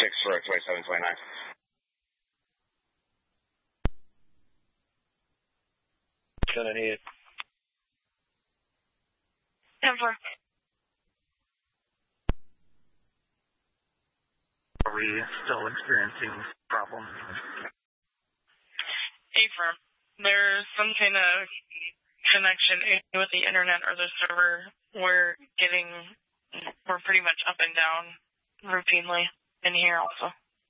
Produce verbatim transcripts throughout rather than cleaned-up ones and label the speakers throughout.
Speaker 1: six for twenty-seven twenty-nine.
Speaker 2: Gonna need.
Speaker 3: ten four.
Speaker 4: Are we still experiencing problems?
Speaker 3: A-firm. There's some kind of connection with the internet or the server. We're getting, we're pretty much up and down routinely in here also.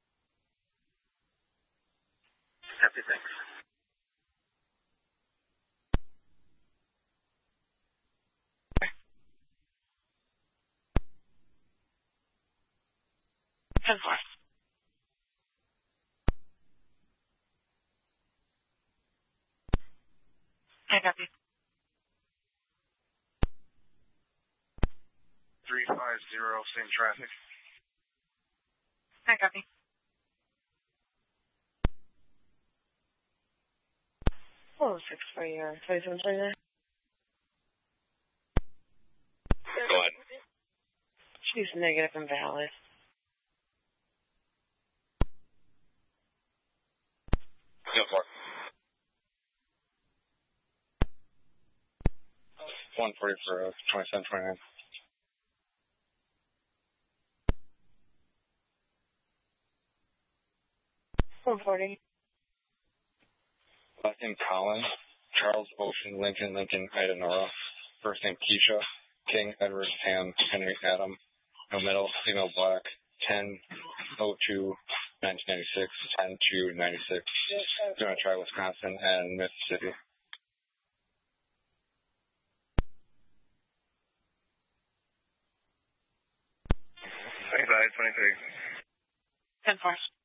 Speaker 4: Happy, thanks.
Speaker 3: ten four. I copy.
Speaker 5: three five zero, same traffic.
Speaker 3: I copy. Oh, six for your twenty-seven twenty-nine.
Speaker 1: Go ahead.
Speaker 3: She's negative and valid.
Speaker 1: ten four.
Speaker 2: one forty for twenty-seven twenty-nine.
Speaker 3: one forty.
Speaker 2: Last name Colin, Charles Ocean, Lincoln, Lincoln, Ida Nora. First name Keisha, King, Edward, Ham, Henry, Adam. No middle, female black, ten oh two nineteen ninety-six, ten two ninety-six. Gonna try Wisconsin and Mississippi.
Speaker 5: twenty-five twenty-three.
Speaker 3: ten four.